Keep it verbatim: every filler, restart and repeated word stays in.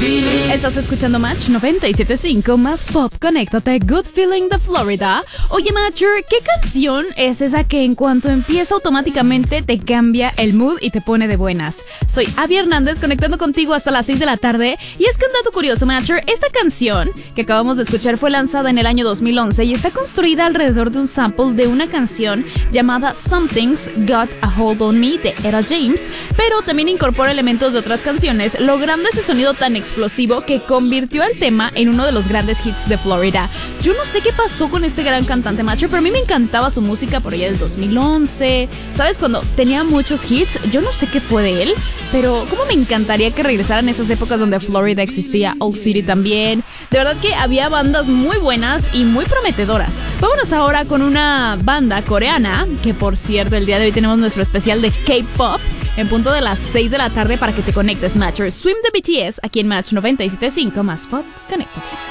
Estás escuchando Match noventa y siete punto cinco más pop. Conéctate, Good Feeling de Florida. Oye, Matcher, ¿qué canción es esa que en cuanto empieza automáticamente te cambia el mood y te pone de buenas? Soy Abby Hernández, conectando contigo hasta las seis de la tarde. Y es que un dato curioso, Matcher, esta canción que acabamos de escuchar fue lanzada en el año dos mil once y está construida alrededor de un sample de una canción llamada Something's Got a Hold on Me de Etta James, pero también incorpora elementos de otras canciones, logrando ese sonido tan explosivo que convirtió al tema en uno de los grandes hits de Florida. Yo no sé qué pasó con este gran cantante, Matcher, pero a mí me encantaba su música por allá del dos mil once. ¿Sabes? Cuando tenía muchos hits, yo no sé qué fue de él, pero cómo me encantaría que regresaran esas épocas donde Florida existía, Old City también. De verdad que había bandas muy buenas y muy prometedoras. Vámonos ahora con una banda coreana, que por cierto, el día de hoy tenemos nuestro especial de K-pop en punto de las seis de la tarde para que te conectes, Matcher. Swim de B T S aquí en Match noventa y siete punto cinco más pop. Conéctate.